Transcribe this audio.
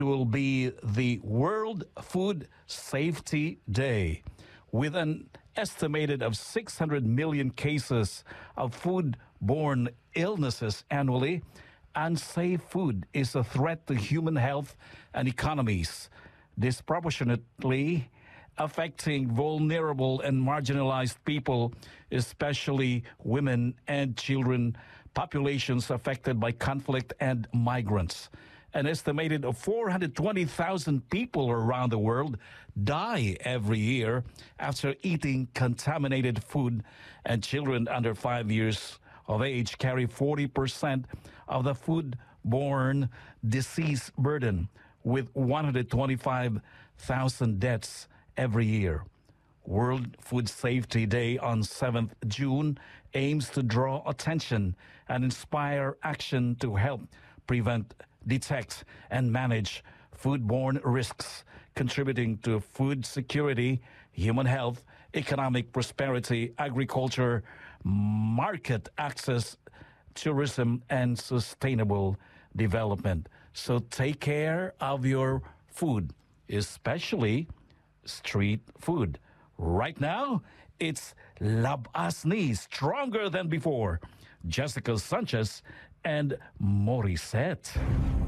will be the World Food Safety Day, with an estimated of 600 million cases of food-borne illnesses annually. Unsafe food is a threat to human health and economies, disproportionately affecting vulnerable and marginalized people, especially women and children, populations affected by conflict, and migrants. An estimated 420,000 people around the world die every year after eating contaminated food, and children under 5 years of age carry 40% of the foodborne disease burden, with 125,000 deaths every year. World Food Safety Day on 7th June aims to draw attention and inspire action to help prevent, detect, and manage foodborne risks, contributing to food security, human health, economic prosperity, agriculture, market access, tourism, and sustainable development. So take care of your food, especially street food. Right now, it's Labas Ni, Stronger Than Before, Jessica Sanchez and Morissette.